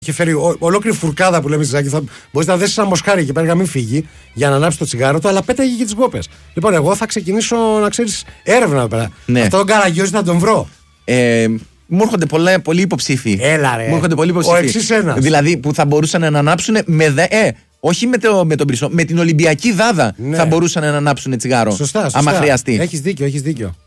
Είχε φέρει ολόκληρη φουρκάδα που λέμε στη Ζάκη. Μπορεί να δέσει ένα μοσχάρι εκεί πέρα για να μην φύγει, για να ανάψει το τσιγάρο του, αλλά πέταγε και τι γκόπες. Λοιπόν, εγώ θα ξεκινήσω να ξέρει έρευνα εδώ πέρα. Ναι. Αυτό τον Καραγκιόζη θα τον βρω. Μου έρχονται πολλοί υποψήφοι. Έλα ρε. Μου έρχονται πολλοί υποψήφοι. Ο εξής ένας. Δηλαδή που θα μπορούσαν να ανάψουν όχι με τον Πρισό, με την Ολυμπιακή Δάδα θα μπορούσαν να ανάψουν τσιγάρο. Σωστά. Άμα χρειαστεί. Έχεις δίκιο.